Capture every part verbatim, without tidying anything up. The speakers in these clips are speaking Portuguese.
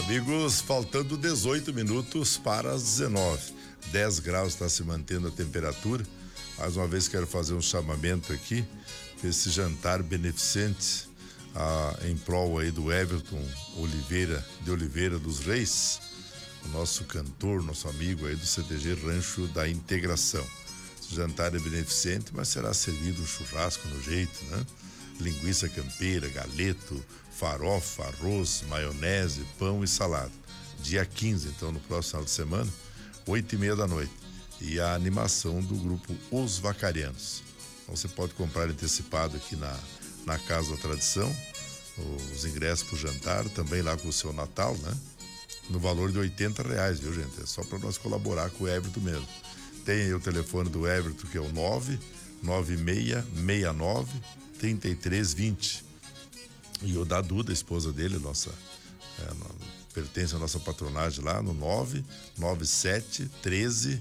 Amigos, faltando dezoito minutos para as dezenove. dez graus está se mantendo a temperatura. Mais uma vez quero fazer um chamamento aqui para esse jantar beneficente ah, em prol aí do Everton Oliveira, de Oliveira dos Reis, o nosso cantor, nosso amigo aí do C T G Rancho da Integração. Esse jantar é beneficente, mas será servido um churrasco no jeito, né? Linguiça campeira, galeto, farofa, arroz, maionese, pão e salada. Dia quinze, então, no próximo final de semana, oito e meia da noite. E a animação do grupo Os Vacarianos. Então você pode comprar antecipado aqui na, na Casa da Tradição, os ingressos para o jantar, também lá com o seu Natal, né? No valor de oitenta reais, viu, gente? É só para nós colaborar com o Everton mesmo. Tem aí o telefone do Everton, que é o nove nove seis seis nove três três dois zero. E o da Duda, a esposa dele, nossa, é, pertence à nossa patronagem lá no nove nove sete um três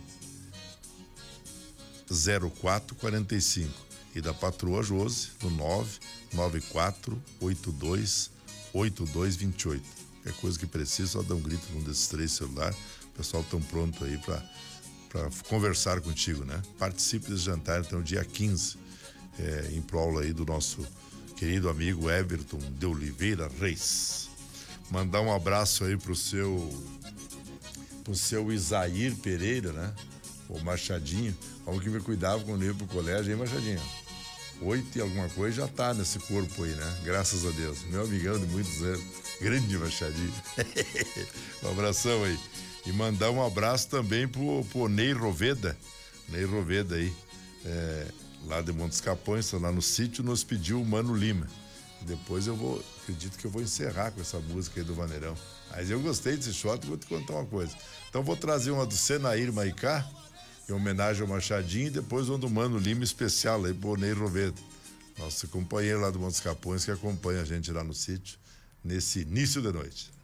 zero quatro quatro cinco. E da patroa Josi no nove nove quatro oito dois oito dois dois oito. Qualquer coisa que precisa, só dá um grito num desses três celulares. O pessoal tão pronto aí para para conversar contigo, né? Participe desse jantar, então, dia quinze, é, em prol aí do nosso querido amigo Everton de Oliveira Reis. Mandar um abraço aí pro seu pro seu Isair Pereira, né? O Machadinho. Como que me cuidava quando eu ia pro colégio, hein, Machadinho? Oito e alguma coisa já tá nesse corpo aí, né? Graças a Deus. Meu amigão de muitos anos. Grande Machadinho. Um abração aí. E mandar um abraço também pro, pro Ney Roveda. Ney Roveda aí. É, lá de Montes Capões, lá no sítio, nos pediu o Mano Lima. Depois eu vou, acredito que eu vou encerrar com essa música aí do Vaneirão. Mas eu gostei desse shot e vou te contar uma coisa. Então vou trazer uma do Senair Maicá, em homenagem ao Machadinho, e depois uma do Mano Lima especial aí pro Ney Roveda, nosso companheiro lá do Montes Capões, que acompanha a gente lá no sítio, nesse início da noite.